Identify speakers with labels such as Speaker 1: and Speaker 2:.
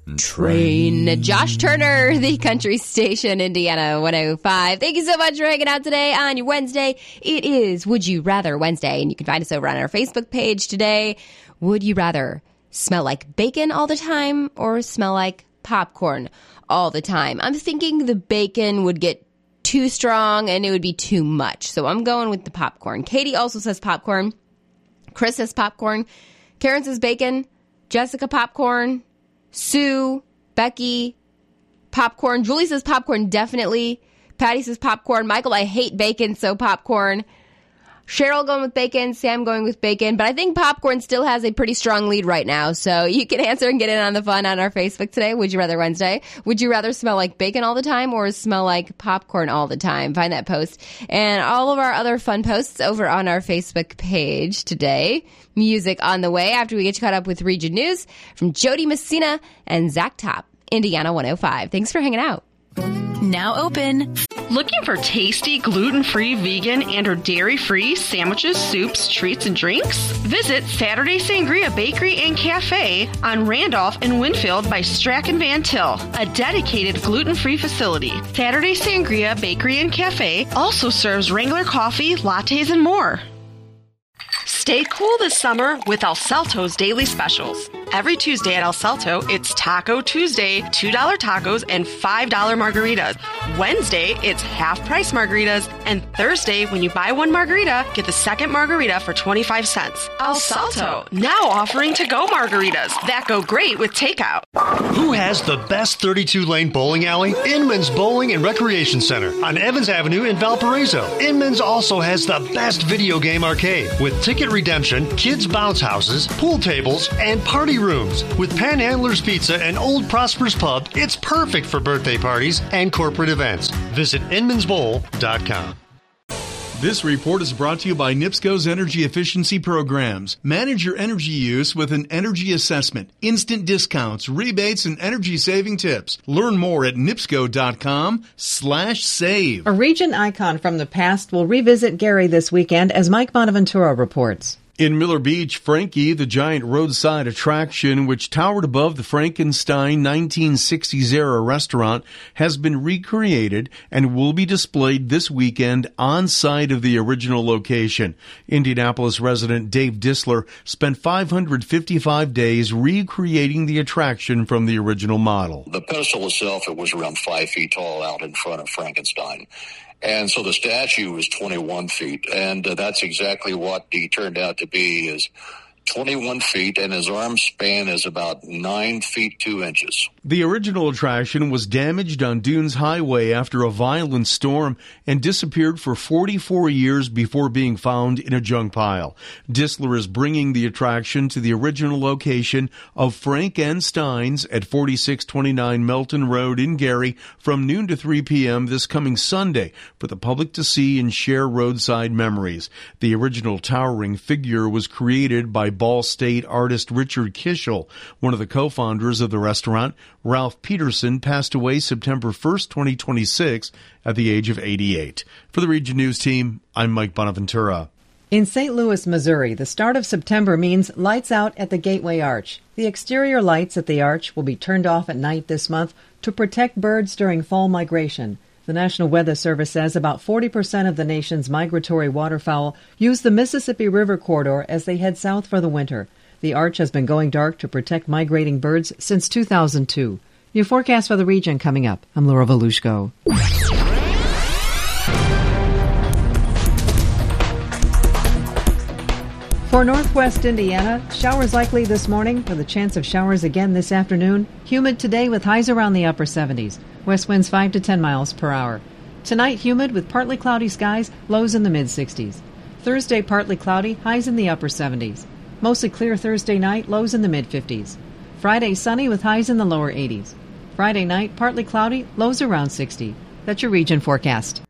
Speaker 1: Train. Josh Turner, the country station, Indiana 105. Thank you so much for hanging out today on your Wednesday. It is Would You Rather Wednesday, and you can find us over on our Facebook page today. Would you rather smell like bacon all the time or smell like popcorn all the time? I'm thinking the bacon would get too strong and it would be too much. So I'm going with the popcorn. Katie also says popcorn. Chris says popcorn. Karen says bacon. Jessica, popcorn. Sue, Becky, popcorn. Julie says popcorn, definitely. Patty says popcorn. Michael, I hate bacon, so popcorn. Cheryl going with bacon. Sam going with bacon. But I think popcorn still has a pretty strong lead right now. So you can answer and get in on the fun on our Facebook today. Would you rather Wednesday? Would you rather smell like bacon all the time or smell like popcorn all the time? Find that post and all of our other fun posts over on our Facebook page today. Music on the way after we get you caught up with Region News from Jody Messina and Zach Top, Indiana 105. Thanks for hanging out.
Speaker 2: Now open.
Speaker 3: Looking for tasty, gluten-free, vegan, and or dairy-free sandwiches, soups, treats, and drinks? Visit Saturday Sangria Bakery and Cafe on Randolph and Winfield by Strachan Van Til, a dedicated gluten-free facility. Saturday Sangria Bakery and Cafe also serves Wrangler coffee, lattes, and more. Stay cool this summer with El Salto's daily specials. Every Tuesday at El Salto, it's Taco Tuesday, $2 tacos and $5 margaritas. Wednesday, it's half-price margaritas. And Thursday, when you buy one margarita, get the second margarita for 25 cents. El Salto, now offering to-go margaritas that go great with takeout.
Speaker 4: Who has the best 32-lane bowling alley? Inman's Bowling and Recreation Center on Evans Avenue in Valparaiso. Inman's also has the best video game arcade with ticket redemption, kids' bounce houses, pool tables, and party rooms. With Panhandler's Pizza and Old Prosper's Pub, it's perfect for birthday parties and corporate events. Visit inmansbowl.com.
Speaker 5: This report is brought to you by NIPSCO's Energy Efficiency Programs. Manage your energy use with an energy assessment, instant discounts, rebates, and energy-saving tips. Learn more at NIPSCO.com/save.
Speaker 6: A region icon from the past will revisit Gary this weekend, as Mike Bonaventura reports.
Speaker 5: In Miller Beach, Frankie, the giant roadside attraction, which towered above the Frankenstein 1960s era restaurant, has been recreated and will be displayed this weekend on site of the original location. Indianapolis resident Dave Disler spent 555 days recreating the attraction from the original model.
Speaker 7: The pedestal itself, it was around 5 feet tall out in front of Frankenstein. And so the statue is 21 feet, and that's exactly what he turned out to be, is 21 feet, and his arm span is about 9 feet 2 inches.
Speaker 5: The original attraction was damaged on Dunes Highway after a violent storm and disappeared for 44 years before being found in a junk pile. Disler is bringing the attraction to the original location of Frankenstein's at 4629 Melton Road in Gary from noon to 3 p.m. this coming Sunday for the public to see and share roadside memories. The original towering figure was created by Ball State artist Richard Kishel. One of the co-founders of the restaurant, Ralph Peterson, passed away September 1st, 2026 at the age of 88. For the Region News team, I'm Mike Bonaventura.
Speaker 6: In St. Louis, Missouri, the start of September means lights out at the Gateway Arch. The exterior lights at the arch will be turned off at night this month to protect birds during fall migration. The National Weather Service says about 40% of the nation's migratory waterfowl use the Mississippi River corridor as they head south for the winter. The arch has been going dark to protect migrating birds since 2002. Your forecast for the region coming up. I'm Laura Volushko. For northwest Indiana, showers likely this morning with a chance of showers again this afternoon. Humid today with highs around the upper 70s. West winds 5 to 10 miles per hour. Tonight, humid with partly cloudy skies, lows in the mid-60s. Thursday, partly cloudy, highs in the upper 70s. Mostly clear Thursday night, lows in the mid-50s. Friday, sunny with highs in the lower 80s. Friday night, partly cloudy, lows around 60. That's your region forecast.